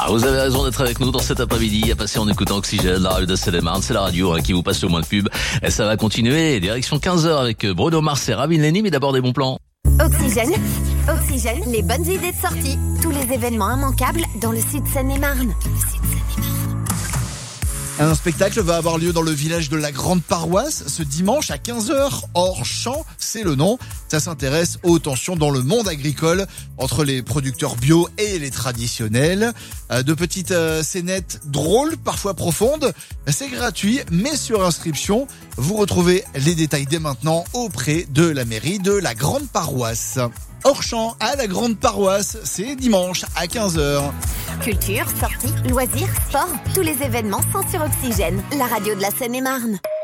Vous avez raison d'être avec nous dans cet après-midi, à passer en écoutant Oxygène, la radio de Seine-et-Marne. C'est la radio qui vous passe le moins de pub. Et ça va continuer. Direction 15h avec Bruno Mars et Ravin Lenny, mais d'abord des bons plans. Oxygène, les bonnes idées de sortie. Tous les événements immanquables dans le sud Seine-et-Marne. Un spectacle va avoir lieu dans le village de la Grande Paroisse ce dimanche à 15h. Hors champ, c'est le nom. Ça s'intéresse aux tensions dans le monde agricole entre les producteurs bio et les traditionnels. De petites scénettes drôles, parfois profondes. C'est gratuit, mais sur inscription. Vous retrouvez les détails dès maintenant auprès de la mairie de la Grande Paroisse. Hors champ à la Grande Paroisse, c'est dimanche à 15h. Culture, sorties, loisirs, sport, tous les événements sont sur Oxygène, la radio de la Seine-et-Marne.